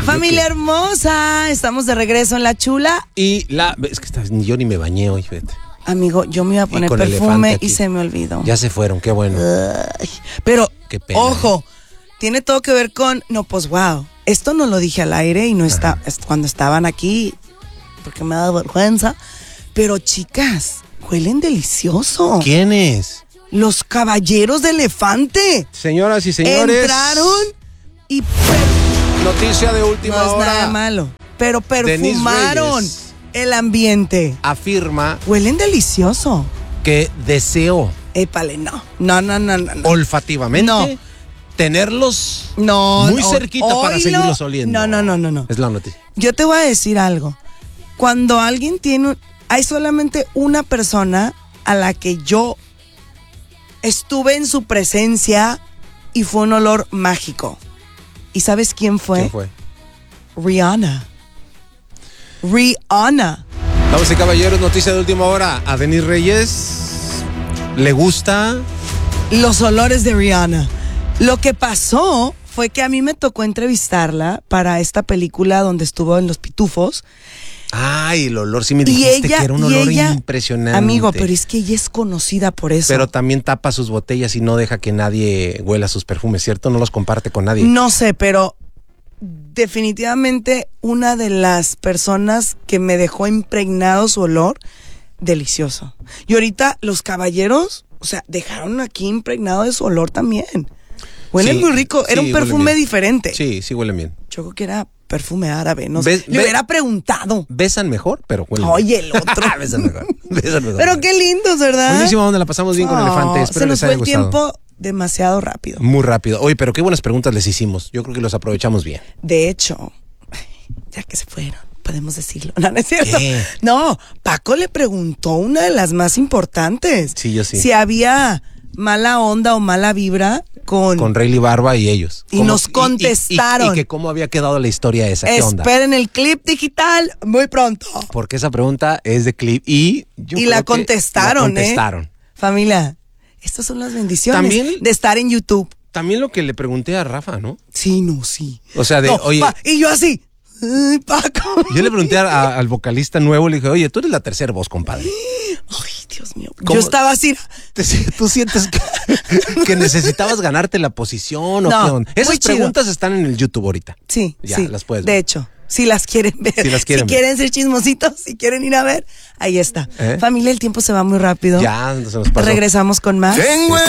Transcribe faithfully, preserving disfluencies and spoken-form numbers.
Familia hermosa, estamos de regreso en La Chula. Y la... Es que está, yo ni me bañé hoy, fíjate. Amigo, yo me iba a poner perfume y se me olvidó. Ya se fueron, qué bueno. Ay, pero, qué pena, ojo, ¿eh? Tiene todo que ver con... No, pues wow, esto no lo dije al aire y no está cuando estaban aquí, porque me ha dado vergüenza. Pero chicas, huelen delicioso. ¿Quiénes? Los caballeros de elefante. Señoras y señores. Entraron y... Noticia de última no es hora. nada malo, pero perfumaron el ambiente. Afirma. Huelen delicioso. Que deseó. Épale, no. No, no, no, no. Olfativamente. No. Tenerlos no, muy no, cerquita oilo, para seguirlos oliendo. No, no, no, no, no. Es la noticia. Yo te voy a decir algo. Cuando alguien tiene... Hay solamente una persona a la que yo estuve en su presencia y fue un olor mágico. ¿Y sabes quién fue? ¿Quién fue? Rihanna. Rihanna. Damas y caballeros, noticia de última hora. A Denis Reyes le gusta... los olores de Rihanna. Lo que pasó fue que a mí me tocó entrevistarla para esta película donde estuvo en Los Pitufos. Ay, el olor, sí me dijiste ella, que era un olor ella, impresionante. Amigo, pero es que ella es conocida por eso. Pero también tapa sus botellas y no deja que nadie huela sus perfumes, ¿cierto? No los comparte con nadie. No sé, pero definitivamente una de las personas que me dejó impregnado su olor, delicioso. Y ahorita los caballeros, o sea, dejaron aquí impregnado de su olor también. Huelen sí, muy rico, era sí, un perfume diferente. Sí, sí huelen bien. Yo creo que era perfume árabe, no sé. ¿Ves, Le ve, hubiera preguntado. Besan mejor, pero huelen Oye, bien. el otro. Besan mejor. Besan mejor. Pero qué lindos, ¿verdad? Buenísimo, donde la pasamos bien oh, con Elefante. Espero se nos les fue haya el gustado. tiempo demasiado rápido. Muy rápido. Oye, pero qué buenas preguntas les hicimos. Yo creo que los aprovechamos bien. De hecho, ya que se fueron, podemos decirlo. No, no es cierto. ¿Qué? No, Paco le preguntó una de las más importantes. Sí, yo sí. Si había mala onda o mala vibra con... Con Rayleigh Barba y ellos. Y nos contestaron. Y, y, y, y que cómo había quedado la historia esa. ¿Qué onda? Esperen el clip digital muy pronto. Porque esa pregunta es de clip y... Yo y creo la que contestaron, la contestaron. ¿eh? Familia, estas son las bendiciones ¿También? de estar en YouTube. También lo que le pregunté a Rafa, ¿no? Sí, no, sí. O sea, de, no, oye... Pa, y yo así... Ay, Paco. Yo le pregunté a, a, al vocalista nuevo, le dije, oye, tú eres la tercera voz, compadre. Ay, Dios mío. Yo estaba así. ¿Te, ¿Tú sientes que, que necesitabas ganarte la posición o no, qué onda? Esas preguntas chido. Están en el YouTube ahorita. Sí, ya, sí. las puedes ver. De hecho, si las quieren ver. Si, las quieren, si ver. quieren ser chismositos, si quieren ir a ver, ahí está. ¿Eh? Familia, el tiempo se va muy rápido. Ya, se nos pasó. Regresamos con más. Tengo